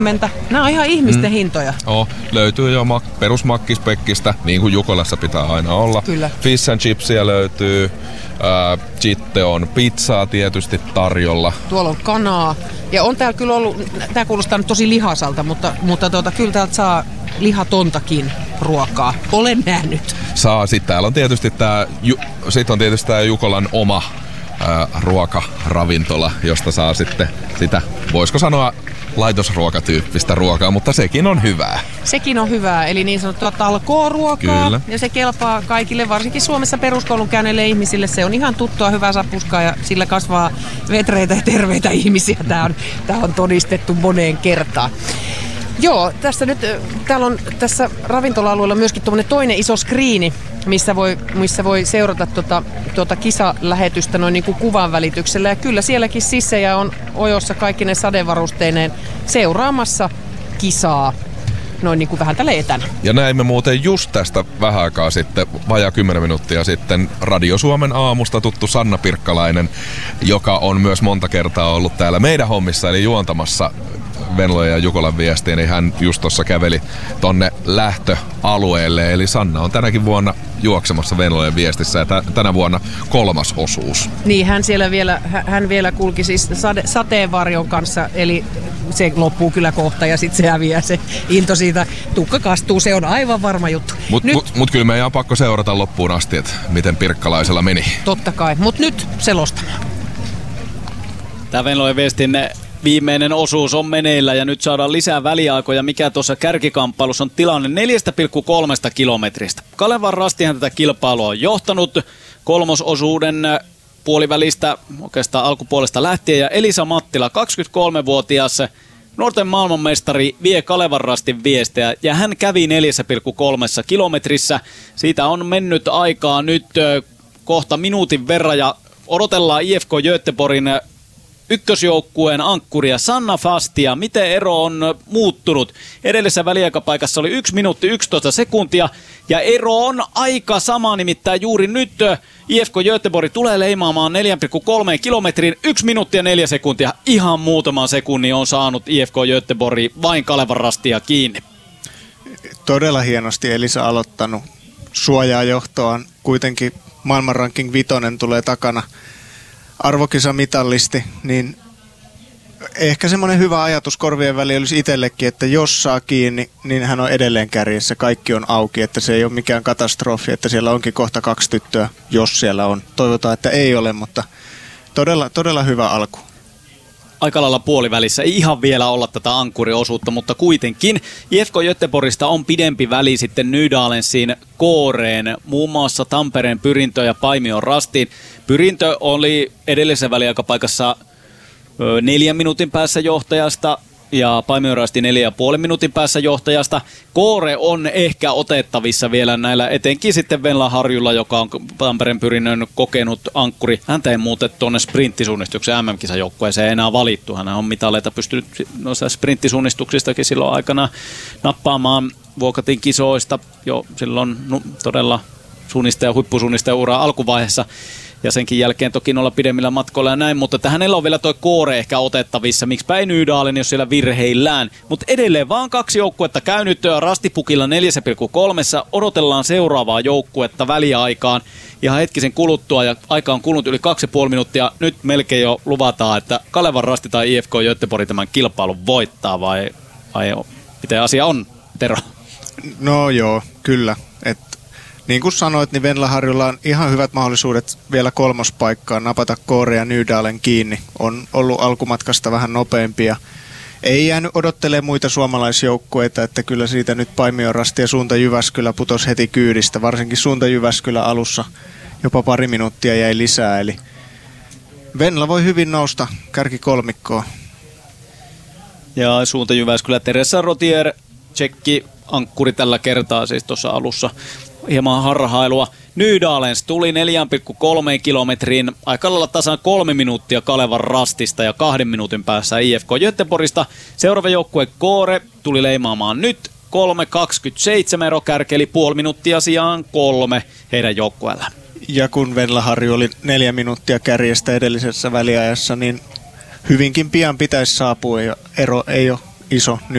Nämä on ihan ihmisten hintoja. Löytyy jo perusmakkispekkistä, niin kuin Jukolassa pitää aina olla. Kyllä. Fish and chipsia löytyy. Sitten on pizzaa tietysti tarjolla. Tuolla on kanaa. Ja on täällä kyllä ollut, tää kuulostaa nyt tosi lihasalta, mutta kyllä täältä saa lihatontakin ruokaa. Olen nähnyt. Saa. Sitten täällä on tietysti tää Jukolan oma ruokaravintola, josta saa sitten sitä, voisiko sanoa, laitosruokatyyppistä ruokaa, mutta sekin on hyvää. Sekin on hyvää, eli niin sanottua talkooruokaa. Kyllä. Ja se kelpaa kaikille, varsinkin Suomessa peruskoulun käyneille ihmisille. Se on ihan tuttua, hyvää sapuskaa ja sillä kasvaa vetreitä ja terveitä ihmisiä. Tää on todistettu moneen kertaan. Joo, täällä on tässä ravintola-alueella myöskin toinen iso skriini, missä voi seurata tuota kisalähetystä noin niin kuin kuvan välityksellä. Ja kyllä sielläkin sissejä on ojossa kaikki ne sadevarusteineen seuraamassa kisaa noin niin kuin vähän tälle etänä. Ja näimme muuten just tästä vähän aikaa sitten, vajaa 10 minuuttia sitten, Radio Suomen aamusta tuttu Sanna Pirkkalainen, joka on myös monta kertaa ollut täällä meidän hommissa, eli juontamassa Venlojen ja Jukolan viestiin, niin hän just tuossa käveli tonne lähtöalueelle. Eli Sanna on tänäkin vuonna juoksemassa Venlojen viestissä ja tänä vuonna 3. osuus. Niin, hän vielä kulki siis sateenvarjon kanssa, eli se loppuu kyllä kohta ja sitten se häviää se into siitä. Tukka kastuu, se on aivan varma juttu. Mut kyllä meidän on pakko seurata loppuun asti, että miten Pirkkalaisella meni. Totta kai, mutta nyt selostamaan. Tämä Venlojen viestin viimeinen osuus on meneillä ja nyt saadaan lisää väliaikoja, mikä tuossa kärkikamppailussa on tilanne 4,3 kilometristä. Kalevan Rastihan tätä kilpailua on johtanut kolmososuuden puolivälistä, oikeastaan alkupuolesta lähtien, ja Elisa Mattila, 23-vuotias nuorten maailmanmestari, vie Kalevan Rastin viestejä ja hän kävi 4,3 kilometrissä. Siitä on mennyt aikaa nyt kohta minuutin verran ja odotellaan IFK Göteborgin ykkösjoukkueen ankkuria Sanna Fastia. Miten ero on muuttunut? Edellisessä väliaikapaikassa oli 1 minuutti 11 sekuntia ja ero on aika sama, nimittäin juuri nyt IFK Göteborg tulee leimaamaan 4,3 kilometrin 1 minuutti ja 4 sekuntia. Ihan muutaman sekunnin on saanut IFK Göteborg vain Kalevan Rastia kiinni. Todella hienosti Elisa aloittanut suojaa johtoaan. Kuitenkin maailmanranking 5 tulee takana. Arvokisamitallisti, niin ehkä semmoinen hyvä ajatus korvien väliin olisi itsellekin, että jos saa kiinni, niin hän on edelleen kärjessä. Kaikki on auki, että se ei ole mikään katastrofi, että siellä onkin kohta 2 tyttöä, jos siellä on. Toivotaan, että ei ole, mutta todella hyvä alku. Aika lailla puolivälissä ei ihan vielä olla tätä ankkuriosuutta, mutta kuitenkin IFK Göteborgista on pidempi väli sitten Nydalensiin, Kooreen, muun muassa Tampereen Pyrintö ja Paimion Rastiin. Pyrintö oli edellisessä väliaikapaikassa 4 minuutin päässä johtajasta ja Paimion Rasti 4,5 minuutin päässä johtajasta. Koore on ehkä otettavissa vielä näillä, etenkin sitten Venla Harjulla, joka on Tampereen Pyrinnön kokenut ankkuri. Häntä ei muuten tuonne sprinttisuunnistuksen MM-kisajoukkueeseen enää valittu. Hän on mitaleita pystynyt noissa sprinttisuunnistuksistakin silloin aikana nappaamaan Vuokatin kisoista jo silloin todella huippusuunnistaja uraa alkuvaiheessa. Ja senkin jälkeen toki olla pidemmillä matkoilla ja näin, mutta hänellä on vielä toi Koore ehkä otettavissa. Miksipä ei Nydalen, jos siellä virheillään. Mutta edelleen vaan 2 joukkuetta käynyt Rastipukilla 4,3. Odotellaan seuraavaa joukkuetta väliaikaan ihan hetkisen kuluttua ja aika on kulunut yli 2,5 minuuttia. Nyt melkein jo luvataan, että Kalevan Rasti tai IFK Göteborg tämän kilpailun voittaa vai miten asia on, Tero? No joo, kyllä. Niin kuin sanoit, niin Venla Harjulla on ihan hyvät mahdollisuudet vielä 3. paikkaan napata Koore ja Nydalen kiinni. On ollut alkumatkasta vähän nopeampia. Ei jäänyt odottelemaan muita suomalaisjoukkueita, että kyllä siitä nyt Paimion Rasti ja Suunta Jyväskylä putosi heti kyydistä. Varsinkin Suunta Jyväskylä alussa jopa 2 minuuttia jäi lisää. Eli Venla voi hyvin nousta kärkikolmikkoon. Ja Suunta Jyväskylä Teresa Rotier, tsekki ankkuri tällä kertaa siis tuossa alussa. Hieman harhailua. Nydalens tuli 4,3 kilometriin, aika lailla tasan 3 minuuttia Kalevan Rastista ja 2 minuutin päässä IFK Göteborgista. Seuraava joukkue Koore tuli leimaamaan nyt 3.27 erokärki, eli puoli minuuttia sijaan 3 heidän joukkueellaan. Ja kun Venla Harju oli 4 minuuttia kärjestä edellisessä väliajassa, niin hyvinkin pian pitäisi saapua ja ero ei ole iso